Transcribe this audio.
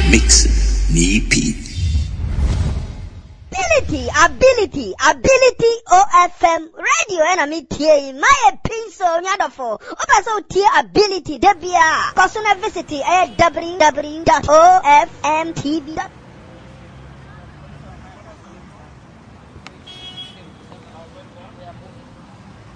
Mix Nipi. Ability, OFM radio enemy tia my pencil nyadofo. Opa so tia ability debia. Personal visit www.ofmtv.com.